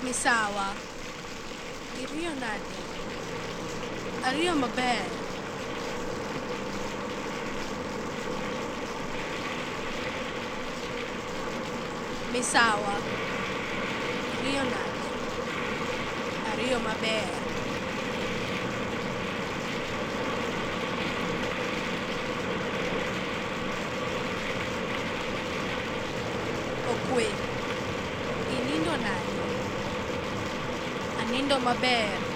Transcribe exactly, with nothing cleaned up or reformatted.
Misawa. Iriyo nade? Ariyo maber. Misawa. Iriyo nade? Ariyo maber. Okwe. Inindo nade? Anindo maber.